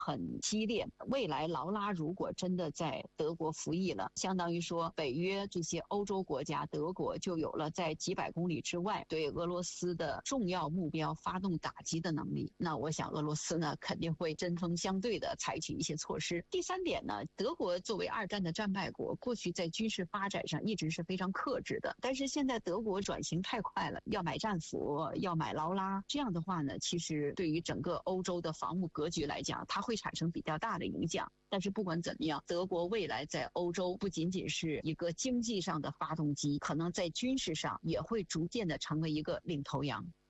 很激烈。未来劳拉如果真的在德国服役了，相当于说北约这些欧洲国家，德国就有了在几百公里之外对俄罗斯的重要目标发动打击的能力。那我想俄罗斯呢肯定会针锋相对的采取一些措施。第三点呢，德国作为二战的战败国，过去在军事发展上一直是非常克制的，但是现在德国转型太快了，要买战斧，要买劳拉，这样的话呢，其实对于整个欧洲的防务格局来讲，它会产生比较大的影响。但是不管怎么样，德国未来在欧洲不仅仅是一个经济上的发动机，可能在军事上也会逐渐的成为一个领头羊。